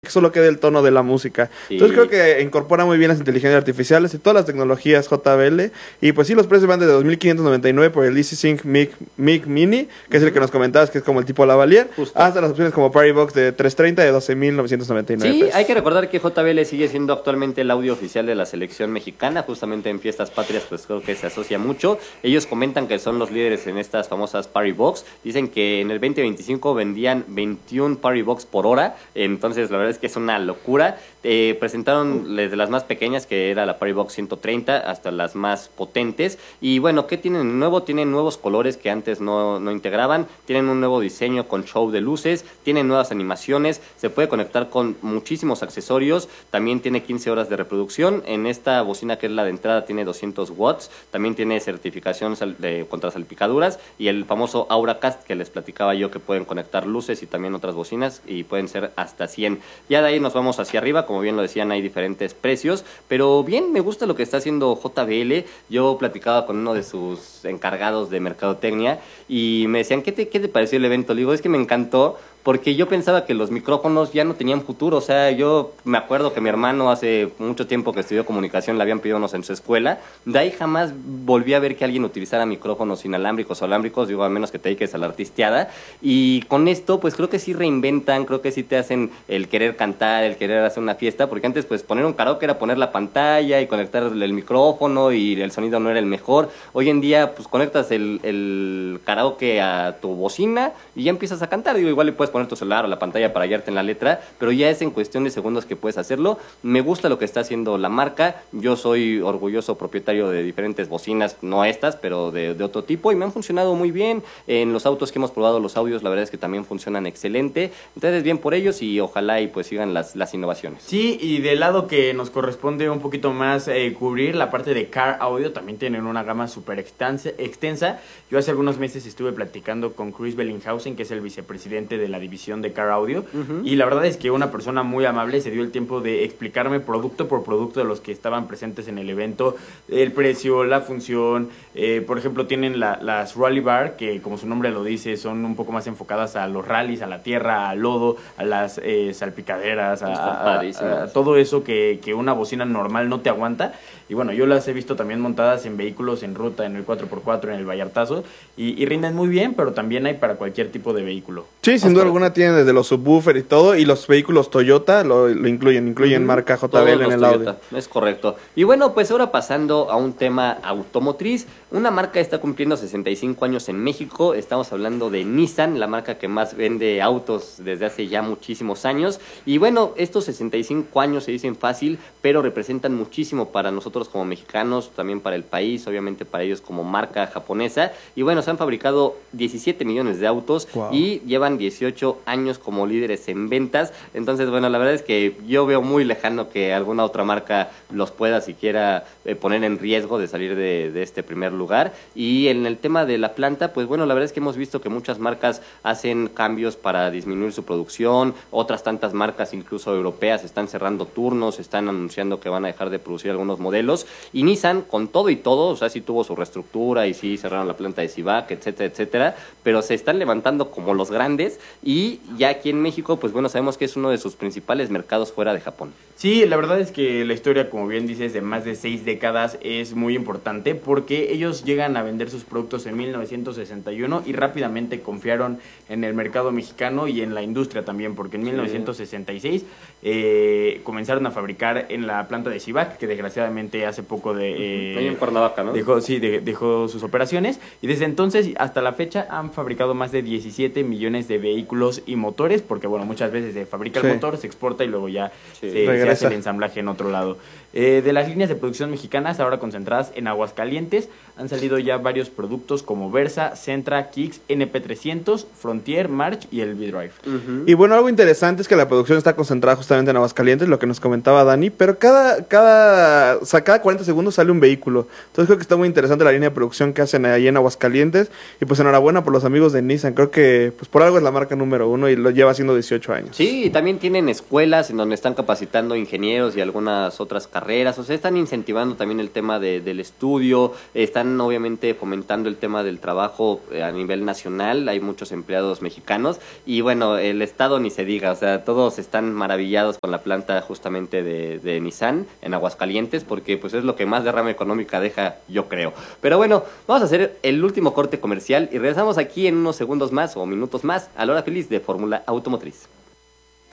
que solo quede el tono de la música. Sí. Entonces creo que incorpora muy bien las inteligencias artificiales y todas las tecnologías JBL. Y pues sí, los precios van de 2.599 por el DC Sync Mic Mini, que es el que nos comentabas, que es como el tipo Lavalier, hasta las opciones como Party Box de 330 de 12.999 Sí, pesos. hay que recordar que JBL sigue siendo actualmente el audio oficial de la selección mexicana, justamente en fiestas patrias, pues creo que se asocia mucho. Ellos comentan que son los líderes en estas famosas Party Box. Dicen que en el 2025 vendían 21 Party Box por hora, entonces la verdad es que es una locura. Presentaron desde las más pequeñas, que era la Party Box 130, hasta las más potentes. Y bueno, ¿qué tienen nuevo? Tienen nuevos colores que antes no integraban, tienen un nuevo diseño con show de luces, tienen nuevas animaciones, se puede conectar con muchísimos accesorios, también tiene 15 horas de reproducción. En esta bocina, que es la de entrada, tiene 200 watts, también tiene certificación contra salpicaduras, y el famoso Auracast que les platicaba yo, que pueden conectar luces y también otras bocinas, y pueden ser hasta 100. Ya de ahí nos vamos hacia arriba, como bien lo decían, hay diferentes precios, pero bien, me gusta lo que está haciendo JBL. Yo platicaba con uno de sus encargados de mercadotecnia y me decían, ¿qué te pareció el evento? Le digo, es que me encantó, porque yo pensaba que los micrófonos ya no tenían futuro. O sea, yo me acuerdo que mi hermano hace mucho tiempo que estudió comunicación, le habían pedido unos en su escuela, de ahí jamás volví a ver que alguien utilizara micrófonos inalámbricos o alámbricos, digo, a menos que te dediques a la artisteada, y con esto pues creo que sí reinventan, creo que sí te hacen el querer cantar, el querer hacer una fiesta, porque antes pues poner un karaoke era poner la pantalla y conectar el micrófono y el sonido no era el mejor. Hoy en día pues conectas el karaoke a tu bocina y ya empiezas a cantar. Digo, igual le puedes poner tu celular o la pantalla para hallarte en la letra, pero ya es en cuestión de segundos que puedes hacerlo. Me gusta lo que está haciendo la marca. Yo soy orgulloso propietario de diferentes bocinas, no estas, pero de otro tipo, y me han funcionado muy bien. En los autos que hemos probado, los audios, la verdad es que también funcionan excelente. Entonces, bien por ellos, y ojalá y pues sigan las innovaciones. Sí, y del lado que nos corresponde un poquito más cubrir, la parte de Car Audio, también tienen una gama súper extensa. Yo hace algunos meses estuve platicando con Chris Bellinghausen, que es el vicepresidente de la división de Car Audio, y la verdad es que una persona muy amable se dio el tiempo de explicarme producto por producto de los que estaban presentes en el evento, el precio, la función. Por ejemplo, tienen las Rally Bar, que como su nombre lo dice, son un poco más enfocadas a los rallies, a la tierra, al lodo, a las salpicaderas, a todo eso que una bocina normal no te aguanta. Y bueno, yo las he visto también montadas en vehículos en ruta, en el 4x4, en el Vallartazo, y rinden muy bien, pero también hay para cualquier tipo de vehículo. Sí, sin duda alguna tienen desde los subwoofer y todo, y los vehículos Toyota lo incluyen marca JBL en el audio. Es correcto. Y bueno, pues ahora pasando a un tema automotriz, una marca está cumpliendo 65 años en México. Estamos hablando de Nissan, la marca que más vende autos desde hace ya muchísimos años. Y bueno, estos 65 años se dicen fácil, pero representan muchísimo para nosotros como mexicanos, también para el país, obviamente para ellos como marca japonesa. Y bueno, se han fabricado 17 millones de autos, y llevan 18 años como líderes en ventas. Entonces, bueno, la verdad es que yo veo muy lejano que alguna otra marca los pueda siquiera poner en riesgo de salir de este primer lugar. Y en el tema de la planta, pues bueno, la verdad es que hemos visto que muchas marcas hacen cambios para disminuir su producción, otras tantas marcas, incluso europeas, están cerrando turnos, están anunciando que van a dejar de producir algunos modelos, y Nissan, con todo y todo, o sea, sí tuvo su reestructura y sí cerraron la planta de Civac, etcétera, etcétera, pero se están levantando como los grandes, y ya aquí en México, pues bueno, sabemos que es uno de sus principales mercados fuera de Japón. Sí, la verdad es que la historia, como bien dices, de más de 6 décadas es muy importante, porque ellos llegan a vender sus productos en 1961 y rápidamente confiaron en el mercado mexicano y en la industria también, porque en 1966 comenzaron a fabricar en la planta de Civac, que desgraciadamente hace poco ahí en Cuernavaca, ¿no? dejó sus operaciones, y desde entonces hasta la fecha han fabricado más de 17 millones de vehículos y motores, porque bueno, muchas veces se fabrica el motor, se exporta y luego ya se hace el ensamblaje en otro lado. De las líneas de producción mexicanas, ahora concentradas en Aguascalientes, han salido ya varios productos como Versa, Sentra, Kicks, NP300, Frontier, March y el V-Drive. Y bueno, algo interesante es que la producción está concentrada justamente en Aguascalientes, lo que nos comentaba Dani, pero cada 40 segundos sale un vehículo. Entonces creo que está muy interesante la línea de producción que hacen ahí en Aguascalientes, y pues enhorabuena por los amigos de Nissan. Creo que pues por algo es la marca número 1 y lo lleva haciendo 18 años. Sí, y también tienen escuelas en donde están capacitando ingenieros y algunas otras carreras, o sea, están incentivando también el tema del estudio, están obviamente fomentando el tema del trabajo a nivel nacional, hay muchos empleados mexicanos y bueno, el Estado ni se diga, o sea, todos están maravillados con la planta justamente de Nissan en Aguascalientes porque pues es lo que más derrama económica deja, yo creo. Pero bueno, vamos a hacer el último corte comercial y regresamos aquí en unos segundos más o minutos más a la hora feliz de Fórmula Automotriz.